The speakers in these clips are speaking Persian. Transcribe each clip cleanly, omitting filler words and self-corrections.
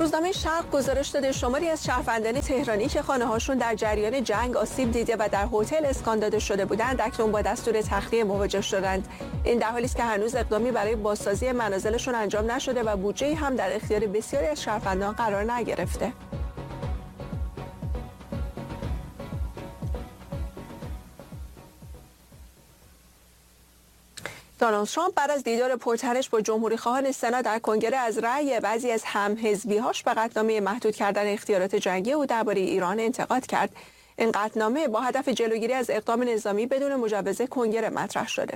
روزنامه شرق گزارش داده شماری از شهروندان تهرانی که خانه‌هاشون در جریان جنگ آسیب دیده و در هتل اسکان داده شده بودند اکنون با دستور تخلیه مواجه شدند. این در حالی است که هنوز اقدامی برای بازسازی منازلشون انجام نشده و بودجه‌ای هم در اختیار بسیاری از شهروندان قرار نگرفته. دونالد ترامپ بعد از دیدار پرتنش با جمهوری‌خواهان سنا در کنگره از رأی بعضی از همحزبی‌هاش به قطعنامه محدود کردن اختیارات جنگی او درباره ایران انتقاد کرد. این قطعنامه با هدف جلوگیری از اقدام نظامی بدون مجوز کنگره مطرح شده.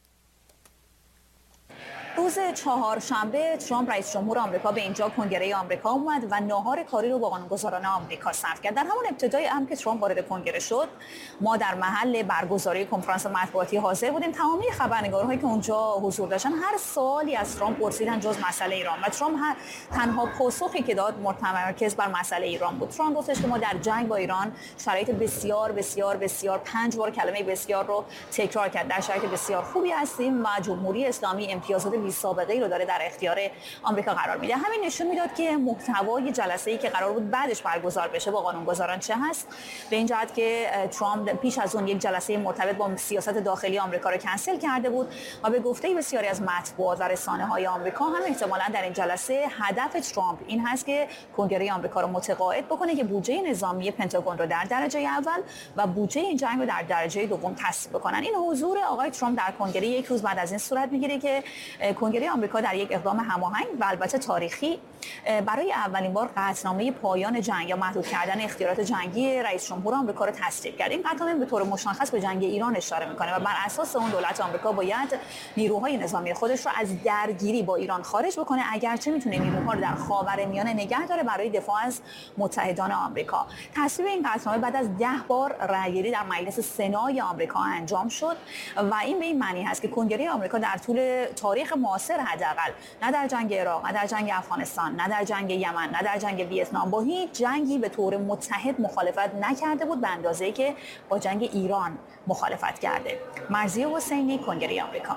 روز چهارشنبه ترامپ رئیس جمهور آمریکا به اینجا کنگره آمریکا اومد و ناهار کاری رو با قانونگذاران آمریکا صرف کرد. در همون ابتدای امر که ترامپ وارد کنگره شد، ما در محل برگزاری کنفرانس مطبوعاتی حاضر بودیم. تمامی خبرنگارهایی که اونجا حضور داشتن هر سوالی از ترامپ پرسیدن جز مسئله ایران و ترامپ تنها پاسخی که داد متمرکز بر مسئله ایران بود. ترامپ گفتش که ما در جنگ با ایران شرایط بسیار بسیار بسیار 5 بار کلمه بسیار رو تکرار کرد. در شرایط بسیار خوبی هستیم و جمهوری اسلامی امتیازات سابقه‌ای رو داره در اختیار آمریکا قرار میده. همین نشون میداد که محتوای جلسه‌ای که قرار بود بعدش برگزار بشه با قانونگذاران چه هست، به این جهت که ترامپ پیش از اون یک جلسه مرتبط با سیاست داخلی آمریکا رو کنسل کرده بود و به گفته بسیاری از مطبوعات و رسانه‌های آمریکا هم احتمالاً در این جلسه هدف ترامپ این هست که کنگره آمریکا رو متقاعد بکنه که بودجه نظامی پنتاگون رو در درجه اول و بودجه این جنگ رو در درجه دوم تصویب بکنن. این حضور آقای ترامپ در کنگره یک روز بعد از این صورت میگیره که کنگره آمریکا در یک اقدام هماهنگ و البته تاریخی برای اولین بار قطعنامه پایان جنگ یا محدود کردن اختیارات جنگی رئیس جمهور آمریکا را تصویب کرد. این قطعنامه به طور مشخص به جنگ ایران اشاره میکنه و بر اساس اون دولت آمریکا باید نیروهای نظامی خودش را از درگیری با ایران خارج بکنه، اگرچه میتونه نیروها رو در خاورمیانه نگه داره برای دفاع از متحدان آمریکا. تصویب این قطعنامه بعد از 10 بار رأیگیری در مجلس سنای آمریکا انجام شد و این به این معنی هست که کنگره آمریکا در طول تاریخ معاصر حداقل نه در جنگ عراق، نه در جنگ افغانستان، نه در جنگ یمن، نه در جنگ ویتنام با هیچ جنگی به طور متحد مخالفت نکرده بود به اندازه‌ای که با جنگ ایران مخالفت کرده. مرضیه حسینی، کنگره آمریکا.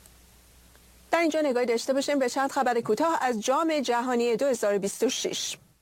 در اینجا نگاهی داشته باشیم به چند خبر کوتاه از جام جهانی 2026.